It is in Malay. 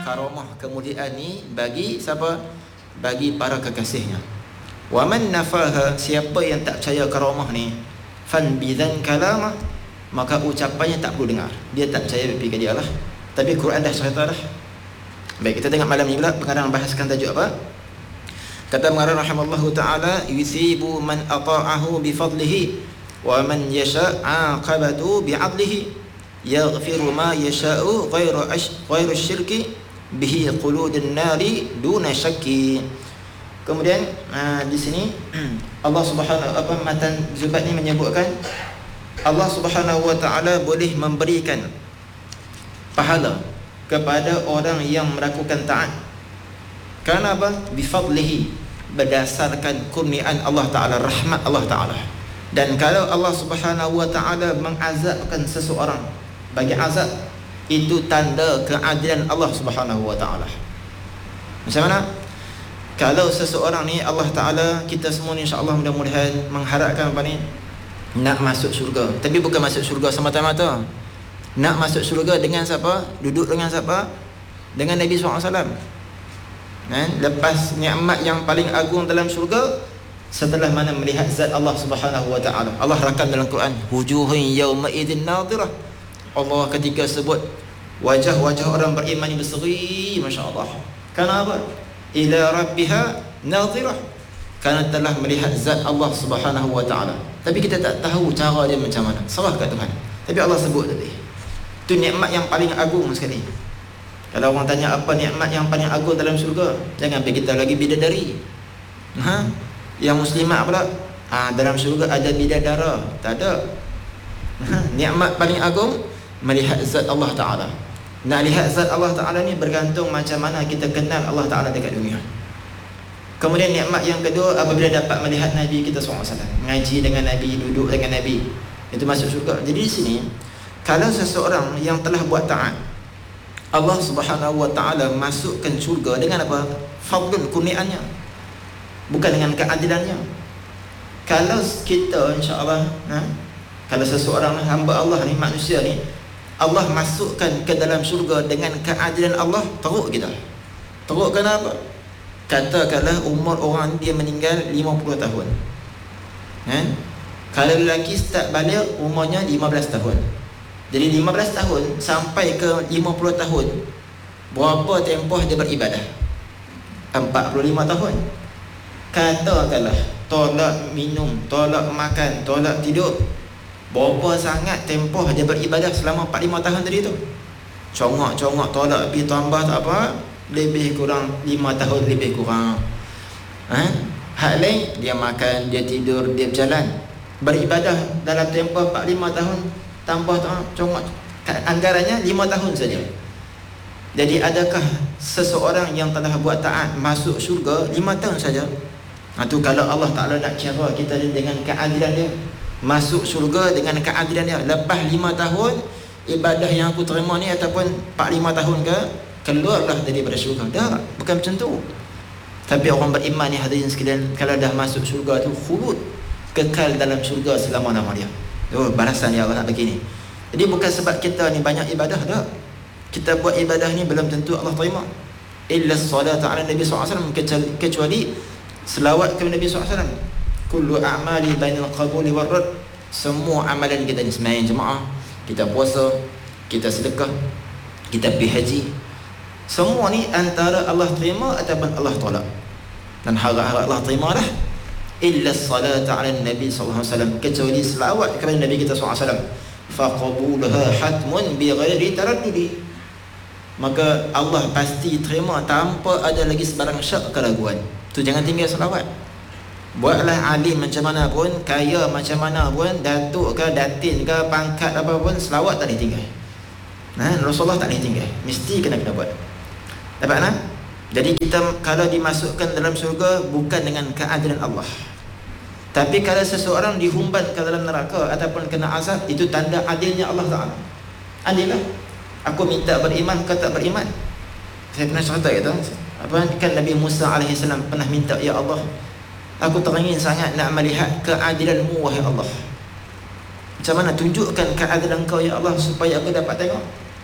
karamah kemuliaan ni bagi siapa? Bagi para kekasihnya. Wa man nafaha, siapa yang tak percaya karamah ni, fan bidzan kalamah, maka ucapannya tak perlu dengar. Dia tak percaya fikir dia lah. Tapi Quran dah cerita dah. Baik, kita tengok malam ni pula pengarang bahaskan tajuk apa? Kata pengarang rahimallahu taala, yusibu man ata'ahu bi fadlihi wa man yasha' aqabatu bi 'adlihi yaghfiru ma yasha'u ghairu syirki bihi quludun nari duna syakki. Kemudian di sini Allah Subhanahu matan Zubat ni menyebutkan Allah Subhanahu wa taala boleh memberikan pahala kepada orang yang melakukan taat. Kerana apa? Bifadlihi, berdasarkan kurniaan Allah taala, rahmat Allah taala. Dan kalau Allah Subhanahu wa taala mengazabkan seseorang, bagi azab itu tanda keadilan Allah Subhanahu wa taala. Macam mana? Kalau seseorang ni Allah Ta'ala, kita semua ni insyaAllah mudah-mudahan mengharapkan apa ni? Nak masuk syurga. Tapi bukan masuk syurga semata-mata. Nak masuk syurga dengan siapa? Duduk dengan siapa? Dengan Nabi SAW. Lepas nikmat yang paling agung dalam syurga, setelah mana melihat zat Allah Subhanahu wa Ta'ala. Allah rakam dalam Quran, wujuhun yawma idzin nadhirah. Allah ketika sebut wajah-wajah orang beriman yang berseri, masya-Allah. Kenapa? Ila rabbiha nadhirah, kerana telah melihat zat Allah Subhanahu wa taala. Tapi kita tak tahu cara dia macam mana. Serah kat Tuhan. Tapi Allah sebut tadi. Itu nikmat yang paling agung sekali. Kalau orang tanya apa nikmat yang paling agung dalam syurga, jangan pergi kita lagi bidadari. Yang muslimat pula, dalam syurga ada bidadara. Tak ada. Nikmat paling agung melihat zat Allah taala. Nak lihat zat Allah Ta'ala ni bergantung macam mana kita kenal Allah Ta'ala dekat dunia. Kemudian nikmat yang kedua, apabila dapat melihat Nabi kita SAW, mengaji dengan Nabi, duduk dengan Nabi, itu masuk syurga. Jadi di sini, kalau seseorang yang telah buat taat, Allah Subhanahu wa Ta'ala masukkan syurga dengan apa? Fadlun, kurniaannya, bukan dengan keadilannya. Kalau kita insya-Allah, kalau seseorang hamba Allah ni, manusia ni, Allah masukkan ke dalam syurga dengan keadilan Allah, teruk kita. Teruk kenapa? Katakanlah umur orang dia meninggal 50 tahun. Kalau lelaki start balik umurnya 15 tahun. Jadi 15 tahun sampai ke 50 tahun, berapa tempoh dia beribadah? 45 tahun. Katakanlah tolak minum, tolak makan, tolak tidur, berapa sangat tempoh dia beribadah selama 45 tahun tadi tu? Congok-congok tolak pergi tambah tak apa, lebih kurang 5 tahun lebih kurang. Hak lain dia makan, dia tidur, dia berjalan. Beribadah dalam tempoh 45 tahun tambah congok, anggarannya 5 tahun saja. Jadi adakah seseorang yang telah buat taat masuk syurga 5 tahun saja? Itu kalau Allah Ta'ala nak kira kita dengan keadilan dia, masuk syurga dengan keadilan dia. Lepas 5 tahun ibadah yang aku terima ni, ataupun 45 tahun ke, keluarlah daripada syurga. Tak, bukan macam tu. Tapi orang beriman ni hadirin sekalian, kalau dah masuk syurga tu khulud, kekal dalam syurga selama-lamanya. Tu balasan yang Allah nak bagi ni. Jadi bukan sebab kita ni banyak ibadah, tak. Kita buat ibadah ni belum tentu Allah terima. Illa salatu ala Nabi SAW, kecuali selawat kepada Nabi SAW. Kullu a'mali bainal qabuli war rad. Semua amalan kita ni, sembahyang jemaah, kita puasa, kita sedekah, kita pergi haji, semua ni antara Allah terima ataupun Allah tolak. Dan harap-harap Allah terima dah. Illa salatu ala Nabi sallallahu alaihi wasallam, kecuali selawat kepada Nabi kita sallallahu alaihi wasallam, faqabulaha hatmun bi ghairi taraddudi, maka Allah pasti terima tanpa ada lagi sebarang syak keraguan. Tu jangan tinggal selawat. Buatlah alim macam mana pun, kaya macam mana pun, datuk ke, datin ke, pangkat apa pun, selawat tak boleh tinggal. Rasulullah tak boleh tinggal, mesti kena buat. Dapat tak? Jadi kita kalau dimasukkan dalam syurga bukan dengan keadilan Allah. Tapi kalau seseorang dihumban ke dalam neraka ataupun kena azab, itu tanda adilnya Allah Ta'ala. Adillah. Aku minta beriman, kau tak beriman. Saya pernah cerita gitu. Kan Nabi Musa AS pernah minta, ya Allah, aku teringin sangat nak melihat keadilanmu wahai Allah. Macam mana tunjukkan keadilan kau ya Allah supaya aku dapat tengok.